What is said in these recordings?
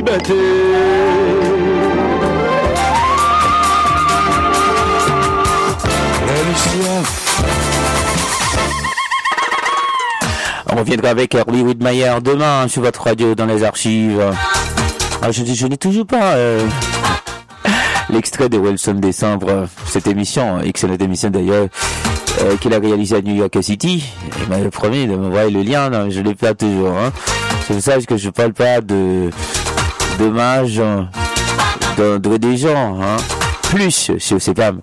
bête. On reviendra avec Hollywood Mayer demain sur votre radio dans les archives. Ah, je n'ai toujours pas l'extrait de Wilson Décembre, cette émission, excellente émission d'ailleurs, qu'il a réalisée à New York City. Il m'avait promis de m'envoyer le lien, non, je l'ai pas toujours. Hein. C'est pour ça que je parle pas de dommages des gens, hein. Plus sur ces femmes.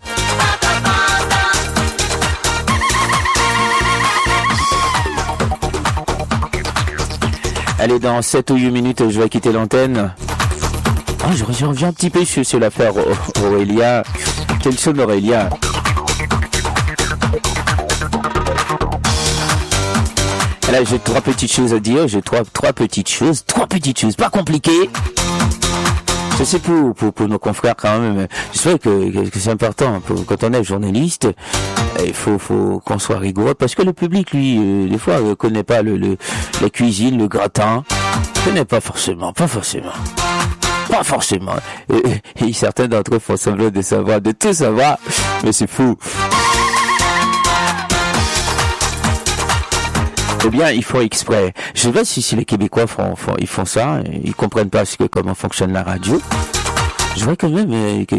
Allez, dans 7 ou 8 minutes, je vais quitter l'antenne. Oh, je reviens un petit peu sur l'affaire Aurélia. Quelle sonne Aurélia? Là, j'ai trois petites choses à dire. J'ai trois petites choses, pas compliquées. Ça, c'est pour nos confrères quand même. Je sais que c'est important. Quand on est journaliste, il faut qu'on soit rigoureux parce que le public, lui, des fois, connaît pas la cuisine, le gratin. Connaît pas forcément. Et certains d'entre eux font semblant de tout savoir, mais c'est fou. Eh bien, ils font exprès. Je sais pas si les Québécois ils font ça, ils comprennent pas comment fonctionne la radio. Je vois quand même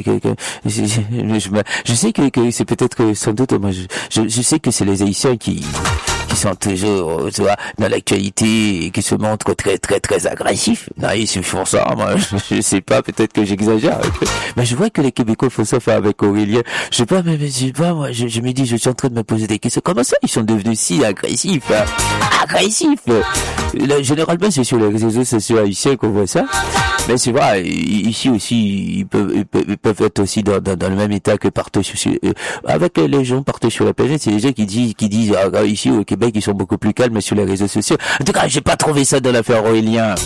je sais que c'est peut-être que sans doute moi je sais que c'est les Haïtiens qui sont toujours, tu vois, dans l'actualité et qui se montrent très très très agressifs. Non, ils font ça, moi je sais pas, peut-être que j'exagère. Mais je vois que les Québécois font ça faire avec Aurélien. Je sais pas, mais je sais pas, moi je me dis, je suis en train de me poser des questions. Comment ça ils sont devenus si agressifs, hein? Agressifs. Là, généralement c'est sur les réseaux sociaux haïtiens qu'on voit ça. Mais c'est vrai, ici aussi, ils peuvent être aussi dans le même état que partout avec les gens partout sur la planète. C'est les gens qui disent, ici au Québec, ils sont beaucoup plus calmes sur les réseaux sociaux. En tout cas, j'ai pas trouvé ça dans l'affaire Aurélien.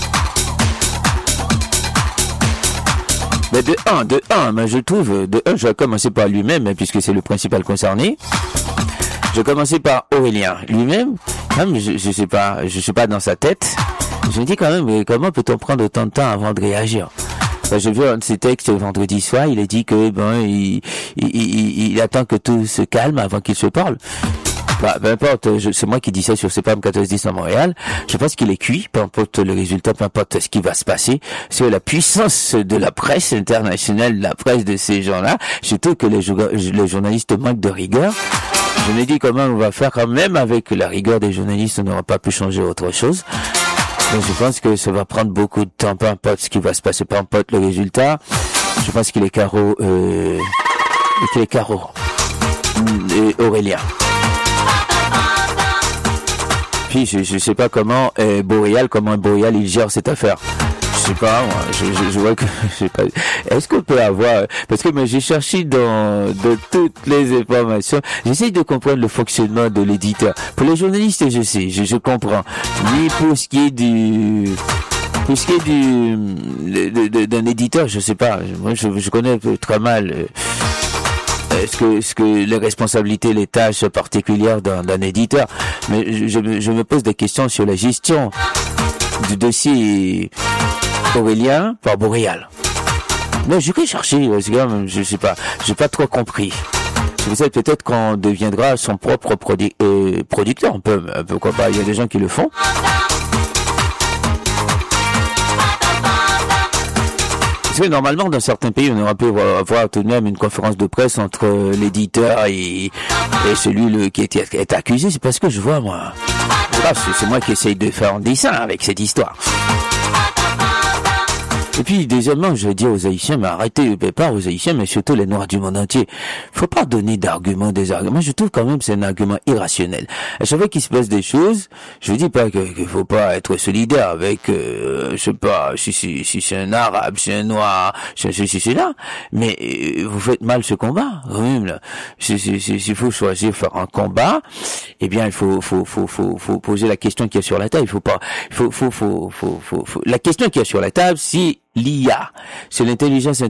Mais de un, mais je trouve, je vais commencer par lui-même, puisque c'est le principal concerné. Je vais commencer par Aurélien. Lui-même, même, je sais pas dans sa tête. Je me dis quand même, mais comment peut-on prendre autant de temps avant de réagir? J'ai vu un de ses textes vendredi soir, il a dit que il attend que tout se calme avant qu'il se parle. Bah, peu importe, c'est moi qui dis ça sur CPAM 1410 à Montréal. Je pense qu'il est cuit, peu importe le résultat, peu importe ce qui va se passer. C'est la puissance de la presse internationale, la presse de ces gens-là, surtout que les journalistes manquent de rigueur. Je me dis comment on va faire quand même avec la rigueur des journalistes, on n'aura pas pu changer autre chose. Donc je pense que ça va prendre beaucoup de temps, peu importe ce qui va se passer, peu importe le résultat. Je pense qu'il est carreau, et Aurélien. Puis je sais pas comment Boréal il gère cette affaire. Je sais pas, moi, je vois que, je sais pas. Est-ce qu'on peut avoir, parce que moi, j'ai cherché de toutes les informations, j'essaie de comprendre le fonctionnement de l'éditeur. Pour les journalistes, je sais, je comprends. Mais pour ce qui est d'un éditeur, je sais pas. Moi, je connais très mal, ce que les responsabilités, les tâches particulières d'un éditeur. Mais je me pose des questions sur la gestion du dossier Aurélien par Boréal. Mais j'ai cherché, je sais pas, j'ai pas trop compris. Vous savez, peut-être qu'on deviendra son propre producteur, pourquoi pas, il y a des gens qui le font. Parce que normalement, dans certains pays, on aurait pu avoir tout de même une conférence de presse entre l'éditeur et celui qui est accusé. C'est parce que je vois, moi. C'est moi qui essaye de faire un dessin avec cette histoire. Et puis, deuxièmement, je vais dire aux Haïtiens, mais arrêtez, pas aux Haïtiens, mais surtout les Noirs du monde entier. Faut pas donner des arguments. Je trouve quand même que c'est un argument irrationnel. À chaque fois qu'il se passe des choses, je dis pas qu'il faut pas être solidaire avec, je sais pas, si c'est un arabe, si c'est un noir, si c'est là. Mais, vous faites mal ce combat, quand même, là. S'il faut choisir faire un combat, eh bien, il faut poser la question qui est sur la table. La question qui est sur la table, si l'IA, c'est l'intelligence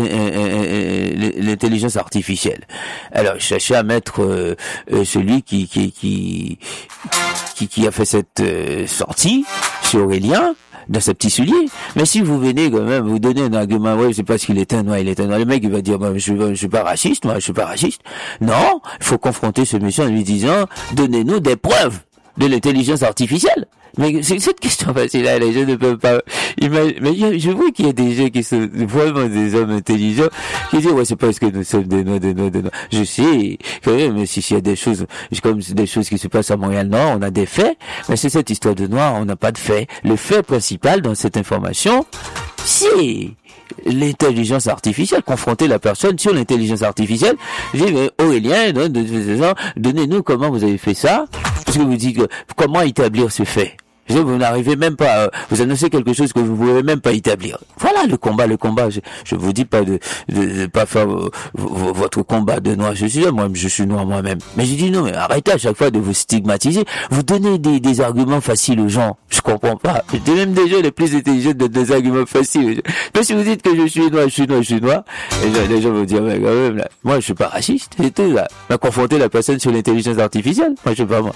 artificielle. Alors, je cherchais à mettre celui qui a fait cette sortie sur Aurélien. dans ses petits souliers. Mais si vous venez quand même, vous donnez un argument, ouais, c'est parce qu'il est un noir, il est un noir. Le mec, il va dire, je suis pas raciste, moi, je suis pas raciste. Non, il faut confronter ce monsieur en lui disant, donnez-nous des preuves de l'intelligence artificielle. Mais c'est cette question facile-là, les gens ne peuvent pas imaginer. Mais je vois qu'il y a des gens qui sont vraiment des hommes intelligents, qui disent, ouais, c'est parce que nous sommes des noirs. Je sais, quand même, s'il y a des choses, comme des choses qui se passent à Montréal-Nord, on a des faits, mais c'est cette histoire de noir, on n'a pas de faits. Le fait principal dans cette information, c'est l'intelligence artificielle, confronter la personne sur l'intelligence artificielle. J'ai dit, mais Aurélien, donnez-nous comment vous avez fait ça, parce que vous dites, comment établir ce fait. Vous n'arrivez même pas, vous annoncez quelque chose que vous ne pouvez même pas établir. Voilà le combat. Je vous dis pas de pas faire votre combat de noir. Je suis noir moi-même. Mais je dis non, mais arrêtez à chaque fois de vous stigmatiser. Vous donnez des arguments faciles aux gens. Je comprends pas. J'ai même des gens les plus intelligents de des arguments faciles. Mais si vous dites que je suis noir, les gens vont dire, mais quand même, là, moi je suis pas raciste. C'est tout, là. Mais confronter la personne sur l'intelligence artificielle, moi je sais pas moi.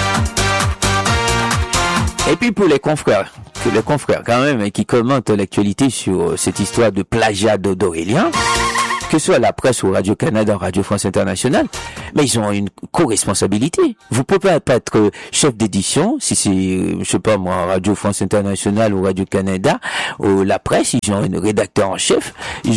Et puis pour les confrères quand même qui commentent l'actualité sur cette histoire de plagiat d'Aurélien, que ce soit la presse ou Radio-Canada, Radio France Internationale, mais ils ont une co-responsabilité. Vous pouvez pas être chef d'édition, si c'est, je sais pas moi, Radio France Internationale ou Radio-Canada, ou la presse, ils ont un rédacteur en chef,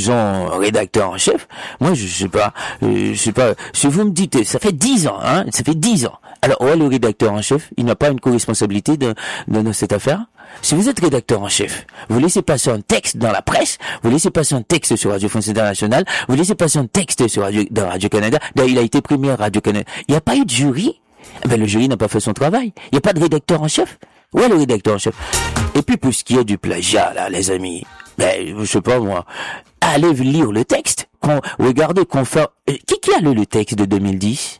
Moi, je sais pas, si vous me dites, ça fait 10 ans. Alors, le rédacteur en chef, il n'a pas une co-responsabilité dans cette affaire? Si vous êtes rédacteur en chef, vous laissez passer un texte dans la presse, vous laissez passer un texte sur Radio France Internationale, vous laissez passer un texte dans Radio-Canada. D'ailleurs, il a été primé à Radio-Canada. Il n'y a pas eu de jury. Le jury n'a pas fait son travail. Il n'y a pas de rédacteur en chef. Où est le rédacteur en chef? Et puis, pour ce qui est du plagiat, là, les amis, je sais pas moi, allez lire le texte. Regardez qui a lu le texte de 2010?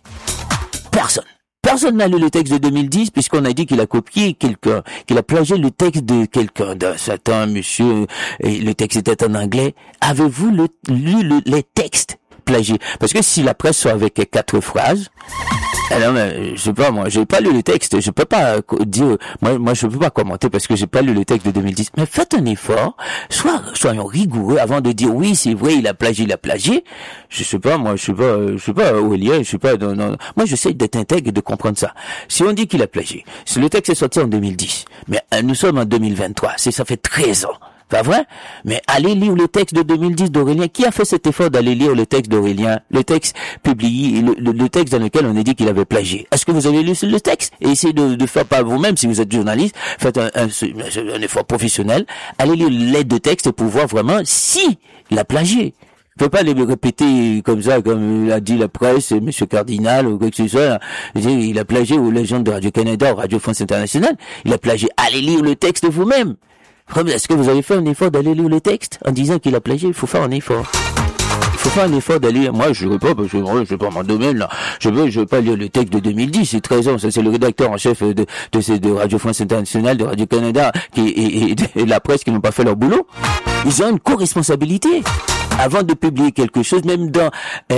Personne n'a lu le texte de 2010 puisqu'on a dit qu'il a copié quelqu'un, qu'il a plagié le texte de quelqu'un, d'un certain monsieur, et le texte était en anglais. Avez-vous lu les textes plagiés? Parce que si la presse soit avec 4 phrases, alors, je sais pas, moi, j'ai pas lu le texte, je peux pas dire, moi, je peux pas commenter parce que j'ai pas lu le texte de 2010. Mais faites un effort, soyons rigoureux avant de dire oui, c'est vrai, il a plagié. Je sais pas, moi, je suis pas Aurélien, moi, j'essaie d'être intègre et de comprendre ça. Si on dit qu'il a plagié, si le texte est sorti en 2010, mais nous sommes en 2023, ça fait 13 ans. Pas vrai? Mais allez lire le texte de 2010 d'Aurélien. Qui a fait cet effort d'aller lire le texte d'Aurélien? Le texte publié, le texte dans lequel on a dit qu'il avait plagié. Est-ce que vous avez lu le texte? Et essayez de faire par vous-même, si vous êtes journaliste, faites un effort professionnel. Allez lire l'aide de texte pour voir vraiment si il a plagié. Je peux pas les répéter comme ça, comme a dit la presse, Monsieur Cardinal, ou quoi que ce soit. Il a plagié aux légendes de Radio-Canada, ou Radio France Internationale. Il a plagié. Allez lire le texte vous-même. Est-ce que vous avez fait un effort d'aller lire le texte en disant qu'il a plagié? Il faut faire un effort. Il faut faire un effort d'aller. Moi, je ne pas, parce que je sais pas mon domaine là. Je veux pas lire le texte de 2010. C'est 13 ans. Ça, c'est le rédacteur en chef de Radio France Internationale, de Radio Canada, et de la presse qui n'ont pas fait leur boulot. Ils ont une co-responsabilité. Avant de publier quelque chose, même dans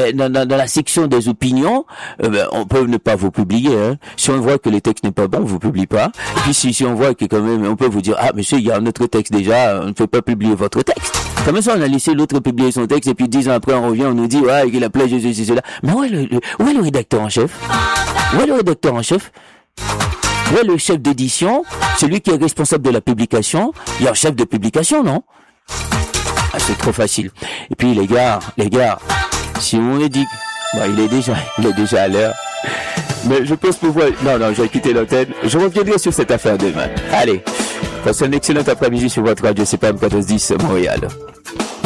la section des opinions, on peut ne pas vous publier. Hein. Si on voit que le texte n'est pas bon, on vous publie pas. Et puis si on voit que quand même, on peut vous dire, ah monsieur, il y a un autre texte déjà, on ne peut pas publier votre texte. Comme ça, on a laissé l'autre publier son texte et puis 10 ans après, on revient, on nous dit, ouais, qu'il a plagié ceci, cela. Mais où est le rédacteur en chef? Où est le rédacteur en chef? Où est le chef d'édition? Celui qui est responsable de la publication? Il y a un chef de publication, non? Ah, c'est trop facile. Et puis les gars, si on est dit, il est déjà à l'heure. Mais je pense pouvoir, non, je vais quitter l'antenne. Je reviendrai sur cette affaire demain. Allez, passez un excellent après-midi sur votre radio CPM 1410 Montréal.